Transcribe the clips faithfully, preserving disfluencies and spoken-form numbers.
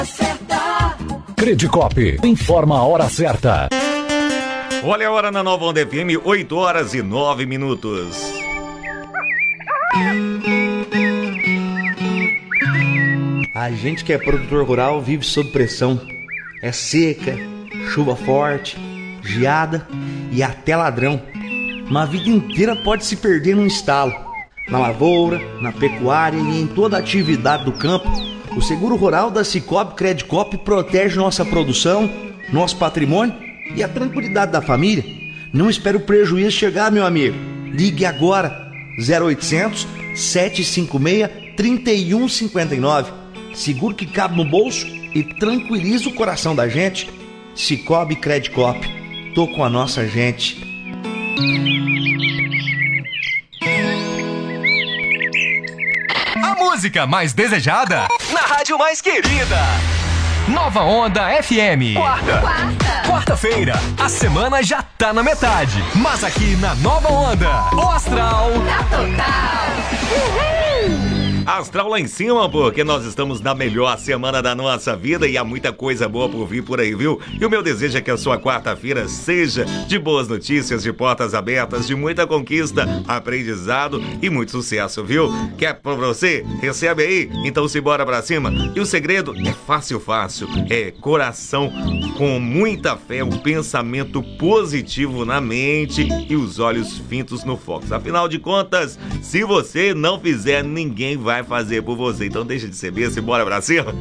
Credicop, informa a hora certa. Olha a hora na Nova Onda F M, oito horas e nove minutos. A gente que é produtor rural vive sob pressão. É seca, chuva forte, geada e até ladrão. Uma vida inteira pode se perder num estalo. Na lavoura, na pecuária e em toda a atividade do campo, o seguro rural da Cicobi Credicop protege nossa produção, nosso patrimônio e a tranquilidade da família. Não espere o prejuízo chegar, meu amigo. Ligue agora, zero oitocentos, sete cinco seis, três um cinco nove. Seguro que cabe no bolso e tranquiliza o coração da gente. Cicobi Credicop. Tô com a nossa gente. A música mais desejada na rádio mais querida. Nova Onda F M. Quarta. Quarta. Quarta-feira. A semana já tá na metade. Mas aqui na Nova Onda, o astral tá total. Uhul. Astral lá em cima, porque nós estamos na melhor semana da nossa vida e há muita coisa boa por vir por aí, viu? E o meu desejo é que a sua quarta-feira seja de boas notícias, de portas abertas, de muita conquista, aprendizado e muito sucesso, viu? Quer pra você? Recebe aí? Então se bora pra cima. E o segredo é fácil, fácil. É coração com muita fé, um pensamento positivo na mente e os olhos fintos no foco. Afinal de contas, se você não fizer, ninguém vai vai fazer por você, então deixa de ser besta e bora pra cima.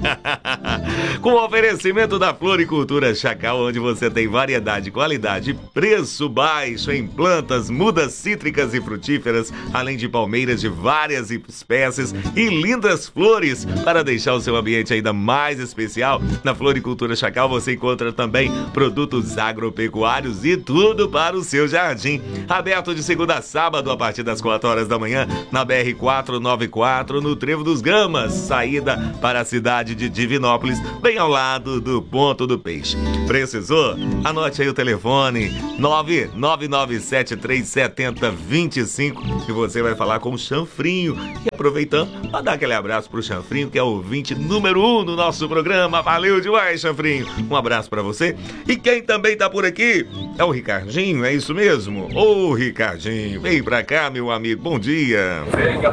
Com o oferecimento da Floricultura Chacal, onde você tem variedade, qualidade, preço baixo em plantas, mudas cítricas e frutíferas, além de palmeiras de várias espécies e lindas flores para deixar o seu ambiente ainda mais especial. Na Floricultura Chacal você encontra também produtos agropecuários e tudo para o seu jardim. Aberto de segunda a sábado a partir das quatro horas da manhã na B R quatrocentos e noventa e quatro, no Trevo dos Gamas, saída para a cidade de Divinópolis, bem ao lado do Ponto do Peixe. Precisou? Anote aí o telefone nove nove nove sete três sete zero dois cinco e você vai falar com o Chanfrinho. E aproveitando, para dar aquele abraço pro Chanfrinho, que é o ouvinte número um do nosso programa. Valeu demais, Chanfrinho. Um abraço para você. E quem também tá por aqui é o Ricardinho, é isso mesmo? Ô, Ricardinho, vem pra cá, meu amigo. Bom dia.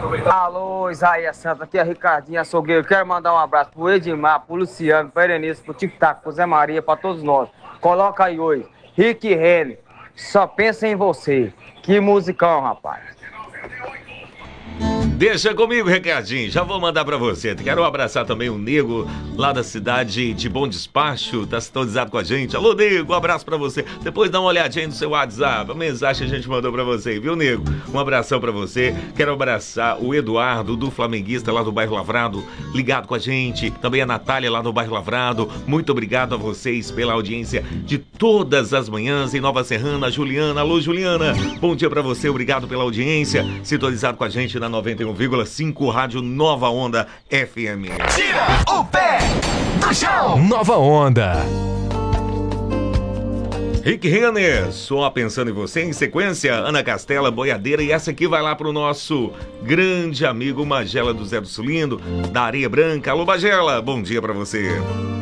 Alô, Isaías Santos, aqui é Ricardinho Açougueiro. Quero mandar um abraço pro Edmar, pro Luciano, pro Erenice, pro Tic-Tac, pro Zé Maria, pra todos nós. Coloca aí hoje, Rick Renner, só pensa em você. Que musicão, rapaz. Deixa comigo, Ricardinho, já vou mandar pra você. Quero abraçar também o Nego, lá da cidade de Bom Despacho, tá sintonizado com a gente. Alô, Nego, um abraço pra você. Depois dá uma olhadinha no seu WhatsApp, a mensagem que a gente mandou pra você, viu, Nego? Um abração pra você. Quero abraçar o Eduardo, do Flamenguista, lá do Bairro Lavrado, ligado com a gente. Também a Natália, lá no Bairro Lavrado. Muito obrigado a vocês pela audiência de todas as manhãs em Nova Serrana. Juliana, alô, Juliana. Bom dia pra você, obrigado pela audiência. Sintonizado com a gente na noventa e um vírgula cinco Rádio Nova Onda F M. Tira o pé do chão. Nova Onda. Rick Renner, só pensando em você. Em sequência, Ana Castela, Boiadeira. E essa aqui vai lá pro nosso grande amigo Magela do Zé do Sulindo, da Areia Branca. Alô, Magela, bom dia pra você.